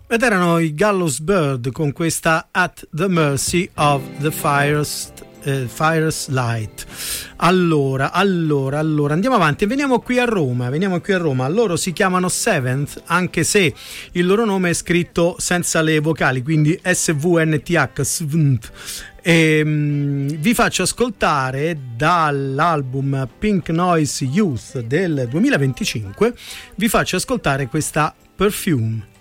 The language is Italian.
Ed erano i Gallows Bird con questa At the Mercy of the Fire's Light. Allora andiamo avanti e veniamo qui a Roma. Loro si chiamano Seventh, anche se il loro nome è scritto senza le vocali, quindi SVNTH, Svnt. E vi faccio ascoltare dall'album Pink Noise Youth del 2025, vi faccio ascoltare questa Perfume.